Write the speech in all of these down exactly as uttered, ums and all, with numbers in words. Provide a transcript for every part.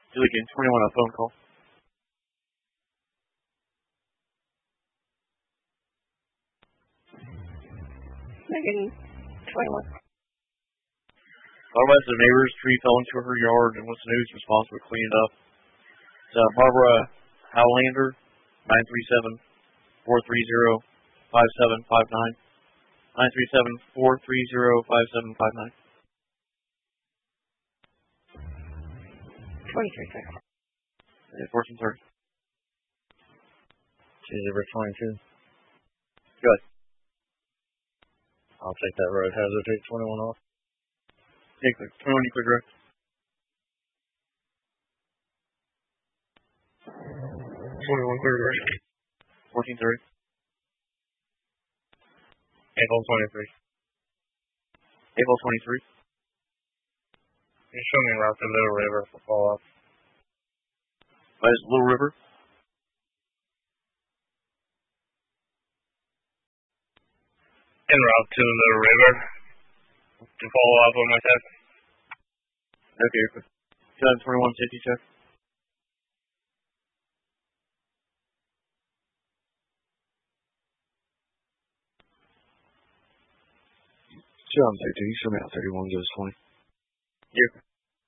Julian twenty-one, a phone call. Megan twenty-one. Otherwise, the neighbor's tree fell into her yard, and what's the news responsible to clean it up? It's uh, Barbara Howlander, nine three seven, four three zero, five seven five nine. nine three seven, four three zero, five seven five nine. twenty-three seconds. fourteen thirty. She's over twenty-two. Good. I'll take that road hazard, take twenty-one off. Take the twenty-one, you clear direct. twenty-one, clear direct. fourteen thirty. April twenty-three. April twenty-three. You show me route to Little River for follow-up. By Little River. En route to Little River to follow up on my test. Okay, you're good. two twenty-one, safety check. Two on safety, you show me out thirty-one, goes twenty. Yeah.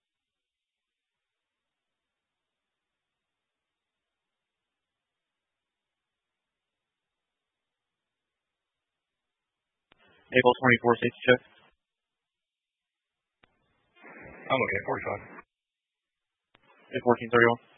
April twenty-four, safety check. I'm okay, forty-five. fourteen thirty-one.